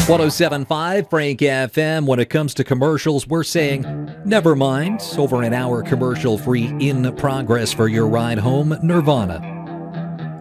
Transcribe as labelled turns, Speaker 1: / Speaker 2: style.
Speaker 1: 107.5 Frank FM. When it comes to commercials, we're saying never mind. Over an hour commercial free in progress for your ride home. Nirvana.